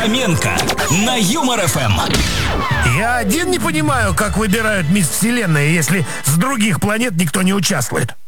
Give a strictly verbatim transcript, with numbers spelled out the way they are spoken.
Фоменко на Юмор эф эм. Я один не понимаю, как выбирают мисс Вселенная, если с других планет никто не участвует.